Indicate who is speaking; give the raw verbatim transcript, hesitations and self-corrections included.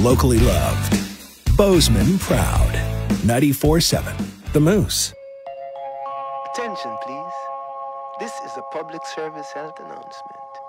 Speaker 1: locally loved. Bozeman proud. ninety-four seven The Moose.
Speaker 2: Attention, please. This is a public service health announcement.